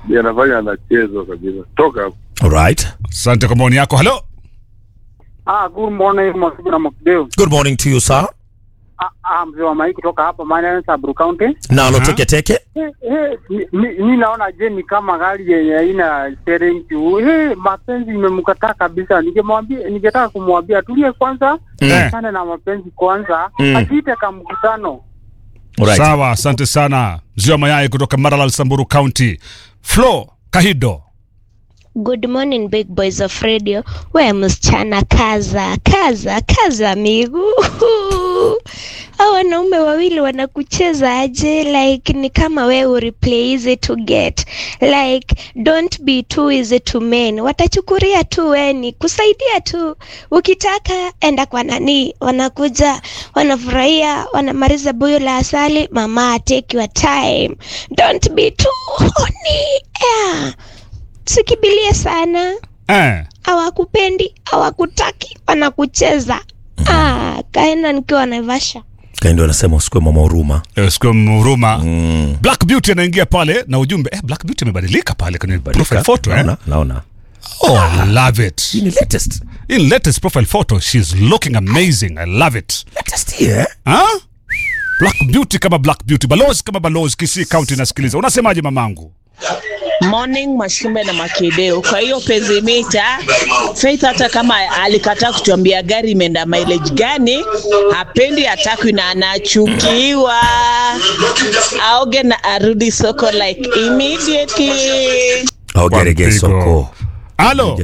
yanafanya anacheza kabisa. Toka hapo. Alright. Asante kwa maoni yako. Hello. Good morning Mwakideo na Mkideo. Good morning to you, sir. Mzee wa Mike kutoka hapa Manyara Samburu County. Nalo teke. Mimi naona je ni kama gari yenye haina steering. Mapenzi imemkataa kabisa. Ningetaka kumwambia tulie kwanza, sana na mapenzi kwanza, asite kama mkutano. Alright. Sawa, asante sana. Mzee wa Mayai kutoka Maralal Samburu County. Flo Kahido. Good morning big boys of radio. Wewe msichana kaza amigu. Hao wanaume wawili wanakucheza aje, like ni kama wewe replay easy to get, like don't be too easy to men. Watachukuria tu weni kusaidia tu, ukitaka enda kwa nani, wanakuja wanafurahia, wanamaliza buyo la asali. Mama, take your time, don't be too horny. Sikibilie sana. Hawakupendi, hawakutaki, wanakucheza. Kaenda nikiwa Naivasha. Kaenda anasema usikue mama huruma. Usikue mama huruma. Black Beauty anaingia pale na ujumbe. Black Beauty amebadilika pale kwenye profile photo. Naona. Oh, I love it. In latest profile photo, she's looking amazing. I love it. Latest here. Black Beauty kama Black Beauty. Balozi kama balozi. Kisii County nasikiliza. Unasemaje mamangu? Morning Mashimbe na Makideo. Kwa hiyo penzi mita Faith hata kama alikataa kutuambia gari imeenda mileage gani, hapendi, atakwi na anachukiwa. Aoge na arudi soko like immediately. Aogerege soko. Halo.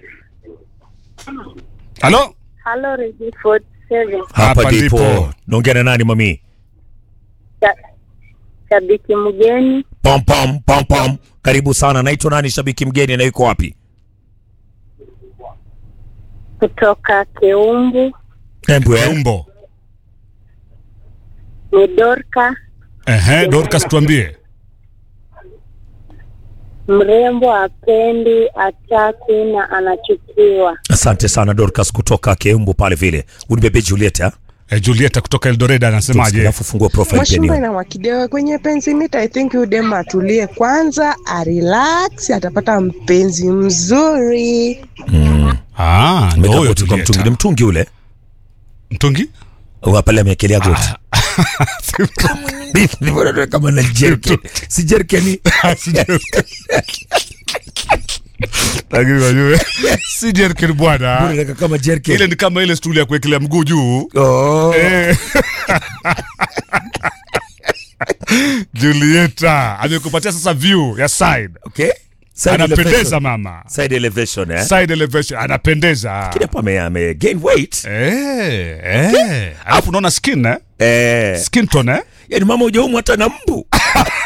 Halo. Hello Radio 47. Hapa ndipo. Naongea na nani mami? Shabiki mgeni. Pam. Karibu sana. Naitwa nani shabiki mgeni na yuko wapi? Kutoka Keumbu. Keumbu. Ni Dorka. Dorcas tuambie. Mrembo apendi, ataki na anachukiwa. Asante sana Dorcas kutoka Keumbu pale vile. Unibebe Julieta. Julieta kutoka Eldoret anasemaje? Alafu fungua profile page. Mashimbe na Mwakideo kwenye penzi mita, I think you dem atulie kwanza, relax, atapata mpenzi mzuri. Ndio tukamtungi mtungi ule. Mtungi? Pale amekelea goti. Ni bora kama na jerke. Si jerke ni. Lakini wajue si jerke bwana. Bora kama jerke. Ile ni kama ile stuli ya kuwekelea mguu juu. Julieta amekupatia sasa view ya side. Okay. Anapendeza mama. Side elevation Side elevation anapendeza. Kile pa ame gain weight. Alafu unaona skin Skin tone Yaani mama hujaumwa hata na mbu.